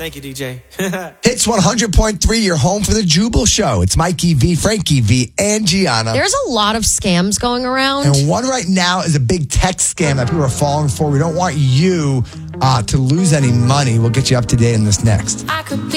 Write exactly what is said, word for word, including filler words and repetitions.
Thank you, D J. Hits one hundred point three, your home for the Jubal Show. It's Mikey V, Frankie V, and Gianna. There's a lot of scams going around. And one right now is a big text scam that people are falling for. We don't want you uh, to lose any money. We'll get you up to date on this next. I could be